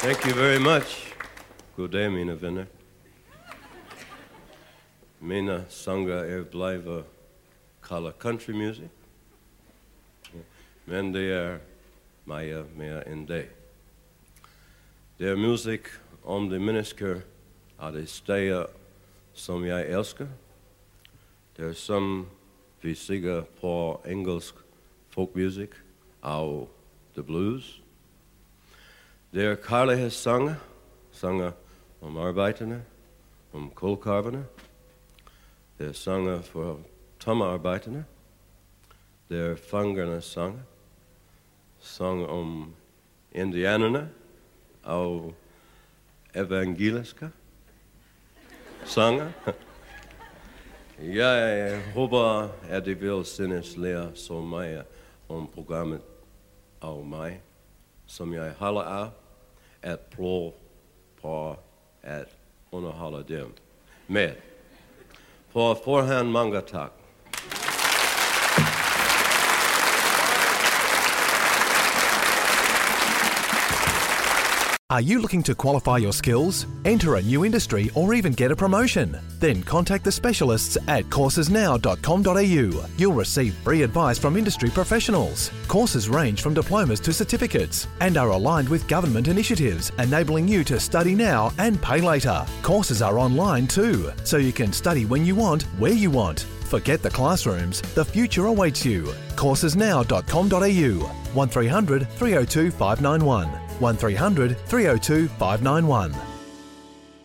Thank you very much. God dag, mina vänner. Mina sånger blijven kalla country music. Men det mer än det. Det är musik om de människor av de städer som jag älskar. Det är som vi säger på engelsk folkmusik av the blues. Det är kärlekssånger, sånger om arbetarna, om kolkarvarna. Det är sånger för tommarbetarna. Det är fångarnas sånger. Sång om indianerna och evangeliska sånger. Jag hoppas att de vill synas lära så mycket om programmet av mig som jag håller av att pröva på att underhålla dem med. På förhand många tack. Are you looking to qualify your skills, enter a new industry or even get a promotion? Then contact the specialists at coursesnow.com.au. You'll receive free advice from industry professionals. Courses range from diplomas to certificates and are aligned with government initiatives, enabling you to study now and pay later. Courses are online too, so you can study when you want, where you want. Forget the classrooms, the future awaits you. Coursesnow.com.au 1300 302 591 1300 302 591.